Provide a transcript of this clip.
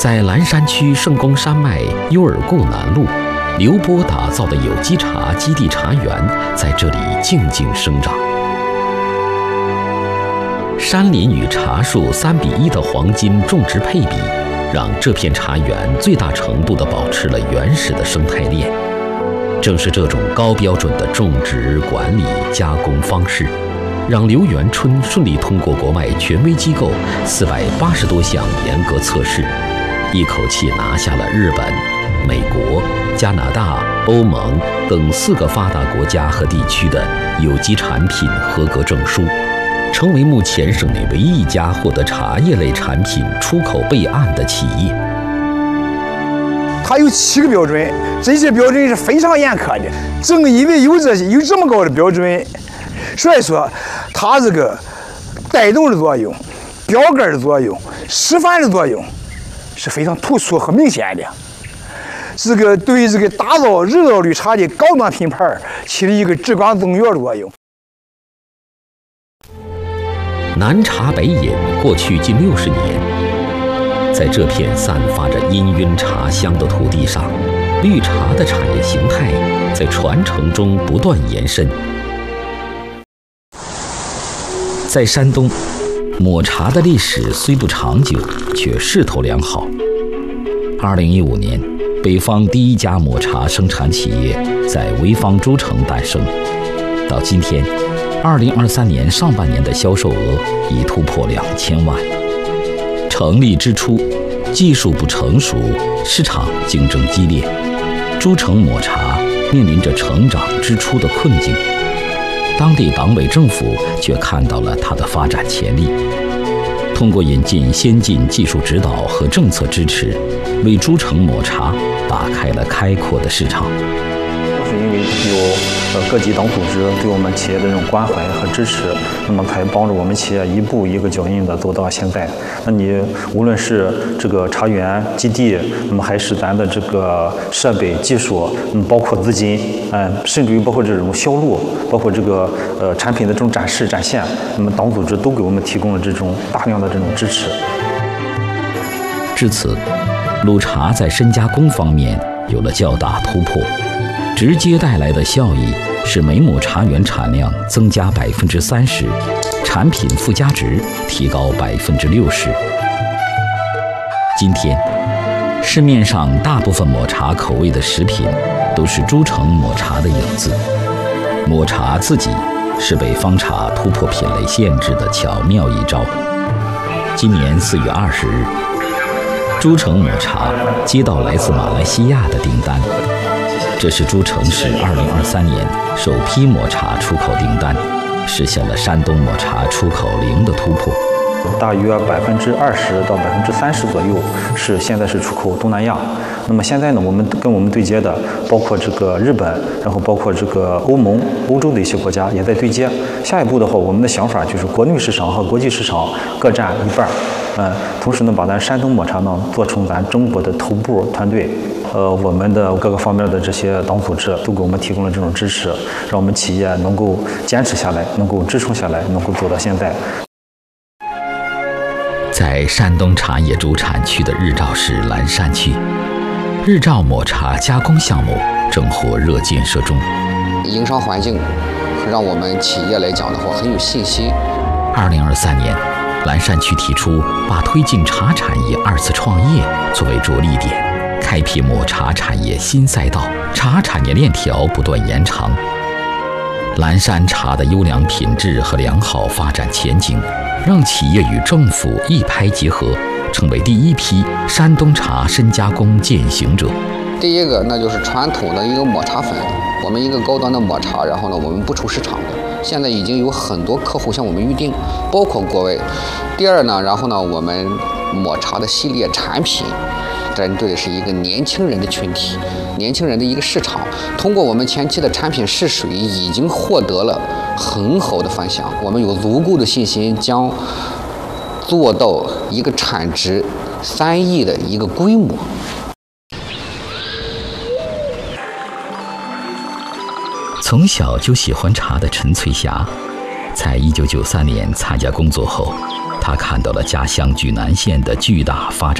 在蓝山区圣公山脉优尔固南路，刘波打造的有机茶基地茶园在这里静静生长。山林与茶树3:1的黄金种植配比，让这片茶园最大程度地保持了原始的生态链。正是这种高标准的种植、管理、加工方式，让刘元春顺利通过国外权威机构480多项严格测试，一口气拿下了日本、美国、加拿大、欧盟等4个发达国家和地区的有机产品合格证书，成为目前省内唯一一家获得茶叶类产品出口备案的企业。 它有7个标准，这些标准是非常严苛的。正因为有这么高的标准，所以说它这个带动的作用、标杆的作用、示范的作用是非常突出和明显的。这个对于这个打造日照绿茶的高端品牌起了一个至关重要的作用。 南茶北饮过去近60年，在这片散发着氤氲茶香的土地上，绿茶的产业形态在传承中不断延伸。在山东，抹茶的历史虽不长久，却势头良好。2015年，北方第一家抹茶生产企业在潍坊诸城诞生。到今天，2023年上半年的销售额已突破2000万。成立之初，技术不成熟，市场竞争激烈，诸城抹茶面临着成长之初的困境。当地党委政府却看到了它的发展潜力，通过引进先进技术指导和政策支持，为诸城抹茶打开了开阔的市场。 都是因为有各级党组织对我们企业的这种关怀和支持，那么才帮助我们企业一步一个脚印的走到现在。那你无论是这个茶园基地，那么还是咱的这个设备技术，包括资金，甚至于包括这种销路，包括这个产品的这种展示展现，那么党组织都给我们提供了这种大量的这种支持。 至此，鲁茶在深加工方面有了较大突破。直接带来的效益是每亩茶园产量增加30%，产品附加值提高60%。今天，市面上大部分抹茶口味的食品都是诸城抹茶的影子。抹茶自己是北方茶突破品类限制的巧妙一招。今年4月20日，诸城抹茶接到来自马来西亚的订单。这是诸城市2023年首批抹茶出口订单，实现了山东抹茶出口0的突破。 大约20%到30%左右现在是出口东南亚。那么现在呢，我们跟我们对接的包括这个日本，然后包括这个欧盟、欧洲的一些国家也在对接。下一步的话，我们的想法就是国内市场和国际市场各占一半。同时呢，把咱山东抹茶呢做成咱中国的头部团队。我们的各个方面的这些党组织都给我们提供了这种支持，让我们企业能够坚持下来，能够支撑下来，能够走到现在。 在山东茶叶主产区的日照市蓝山区，日照抹茶加工项目正火热建设中。 营商环境让我们企业来讲的话很有信心。 2023年，蓝山区提出把推进茶产业2次创业作为着力点，开辟抹茶产业新赛道，茶产业链条不断延长。蓝山茶的优良品质和良好发展前景，让企业与政府一拍即合，成为第一批山东茶深加工践行者。 第一个，那就是传统的一个抹茶粉，我们一个高端的抹茶，然后呢，我们不出市场的，现在已经有很多客户向我们预定，包括国外。第二呢，然后呢，我们抹茶的系列产品针对的是一个年轻人的群体，年轻人的一个市场。通过我们前期的产品试水，已经获得了很好的反响。我们有足够的信心，将做到一个产值3亿的一个规模。 从小就喜欢茶的陈翠霞，在1993年参加工作后，她看到了家乡莒南县的巨大发展